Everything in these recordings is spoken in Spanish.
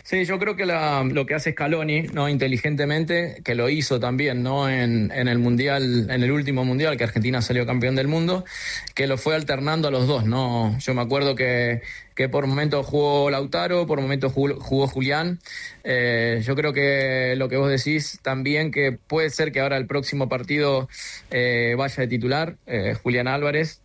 Sí, yo creo que lo que hace Scaloni, ¿no? Inteligentemente, que lo hizo también, ¿no? En el mundial, en el último mundial, que Argentina salió campeón del mundo, que lo fue alternando a los dos, ¿no? Yo me acuerdo que por momentos jugó Lautaro, por momentos jugó Julián. Yo creo que lo que vos decís también, que puede ser que ahora el próximo partido vaya de titular, Julián Álvarez.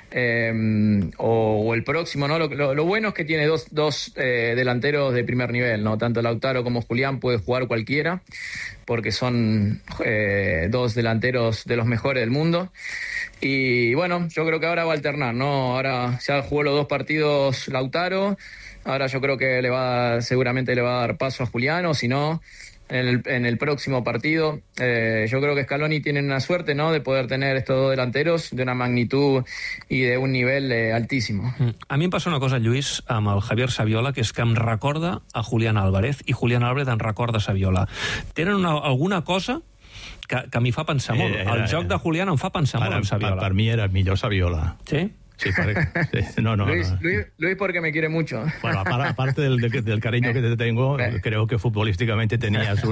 O el próximo, ¿no? Lo bueno es que tiene dos delanteros de primer nivel, ¿no? Tanto Lautaro como Julián puede jugar cualquiera, porque son dos delanteros de los mejores del mundo. Y bueno, yo creo que ahora va a alternar, ¿no? Ahora ya jugó los dos partidos Lautaro, ahora yo creo que seguramente le va a dar paso a Julián, o si no, en el próximo partido. Yo creo que Scaloni tiene una suerte, ¿no? De poder tener estos dos delanteros de una magnitud y de un nivel altísimo. A mi em passa una cosa, Lluís, amb el Javier Saviola, que és que em recorda a Julián Álvarez, i Julián Álvarez em recorda a Saviola. Tenen alguna cosa que m'hi fa pensar molt. El joc de Julián em fa pensar molt en Saviola. Per mi era millor Saviola. Sí? Sí, sí. No. Luis porque me quiere mucho. Bueno, aparte del cariño que te tengo, creo que futbolísticamente tenías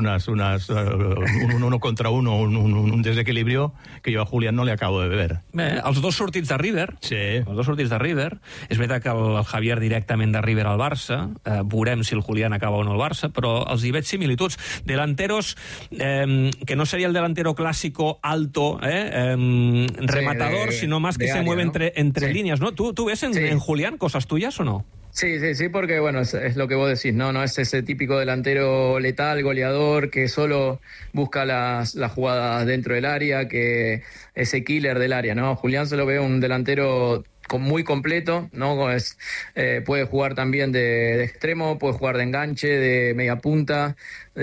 uno contra uno, un desequilibrio que jo a Julián no li acabo de ver. Bé, els dos sortits de River. Sí. Els dos sortits de River. És veritat que el Javier directament de River al Barça. Veurem si el Julián acaba o no al Barça, però els hi veig similituds. Delanteros, que no sería el delantero clásico alto, rematador, sino más que se mueve entre líneas, ¿no? ¿Tú ves en Julián cosas tuyas o no? Sí, porque bueno, es lo que vos decís, ¿no? No es ese típico delantero letal, goleador, que solo busca las jugadas dentro del área, que ese killer del área, ¿no? Julián se lo ve un delantero muy completo, ¿no? Puede jugar también de extremo, puede jugar de enganche, de media punta,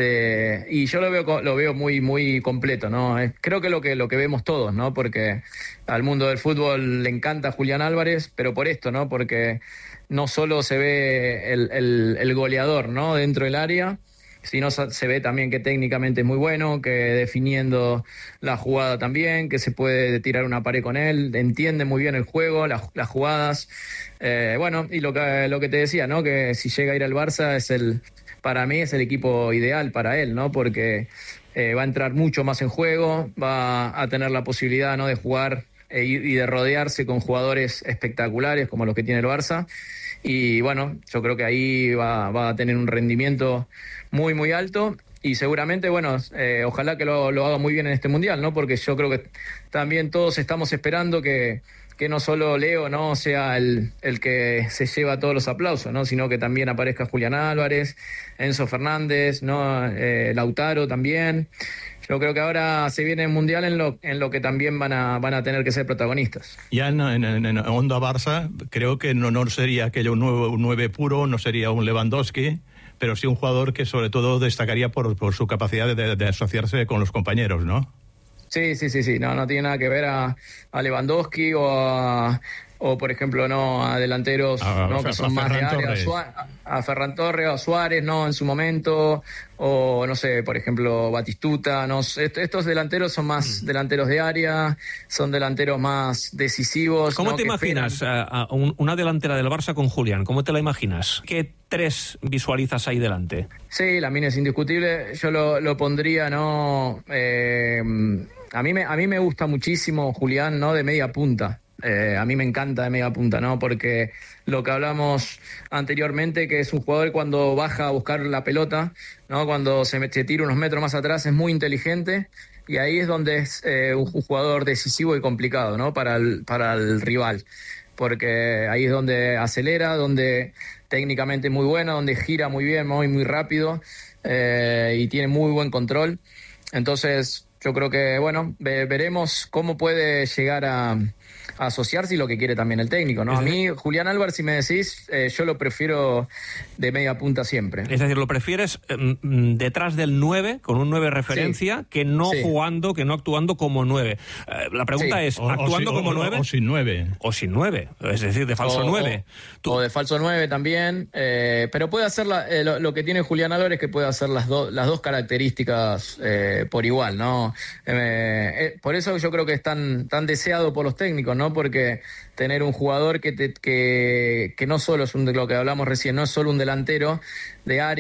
y yo lo veo muy, muy completo, ¿no? Creo que lo que vemos todos, ¿no? Porque al mundo del fútbol le encanta Julián Álvarez, pero por esto, ¿no? Porque no solo se ve el goleador, ¿no? Dentro del área, sino se ve también que técnicamente es muy bueno, que definiendo la jugada también, que se puede tirar una pared con él, entiende muy bien el juego, las jugadas. Bueno, y lo que te decía, ¿no? Que si llega a ir al Barça para mí es el equipo ideal para él, ¿no? Porque va a entrar mucho más en juego, va a tener la posibilidad, ¿no? De jugar y de rodearse con jugadores espectaculares como los que tiene el Barça. Y bueno, yo creo que ahí va a tener un rendimiento muy, muy alto, y seguramente, bueno, ojalá que lo haga muy bien en este Mundial, ¿no? Porque yo creo que también todos estamos esperando que no solo Leo, ¿no? sea el que se lleva todos los aplausos, ¿no? Sino que también aparezca Julián Álvarez, Enzo Fernández, ¿no? Lautaro también. Yo creo que ahora se viene el Mundial en lo que también van a tener que ser protagonistas. Ya en Onda Barça, creo que no sería aquello un 9 puro, no sería un Lewandowski, pero sí un jugador que sobre todo destacaría por su capacidad de asociarse con los compañeros, ¿no? Sí. No tiene nada que ver a Lewandowski o por ejemplo, no a delanteros, ¿no? Que son más de área, a Ferran Torres o a Suárez, ¿no? En su momento, o no sé, por ejemplo, Batistuta, ¿no? Estos delanteros son más delanteros de área, son delanteros más decisivos. ¿Cómo, ¿no? te imaginas una delantera del Barça con Julián? ¿Cómo te la imaginas? ¿Qué tres visualizas ahí delante? Sí, Lamine es indiscutible. Yo lo pondría, ¿no? A mí me gusta muchísimo Julián, ¿no? De media punta. A mí me encanta de media punta, ¿no? Porque lo que hablamos anteriormente, que es un jugador cuando baja a buscar la pelota, ¿no? Cuando se tira unos metros más atrás, es muy inteligente, y ahí es donde es un jugador decisivo y complicado, ¿no? Para el rival, porque ahí es donde acelera, donde técnicamente es muy bueno, donde gira muy bien, muy rápido, y tiene muy buen control. Entonces yo creo que, bueno, veremos cómo puede llegar a asociarse y lo que quiere también el técnico, ¿no? A mí, Julián Álvarez, si me decís, yo lo prefiero de media punta siempre. Es decir, lo prefieres detrás del 9, con un 9 referencia, que no jugando, que no actuando como 9. La pregunta es, ¿actuando como 9? O sin 9. O sin 9, es decir, de falso 9. O de falso 9 también, pero puede hacer lo que tiene Julián Álvarez, que puede hacer las dos características por igual, ¿no? Por eso yo creo que es tan deseado por los técnicos, ¿no? Porque tener un jugador que no solo es lo que hablamos recién, no es solo un delantero de área,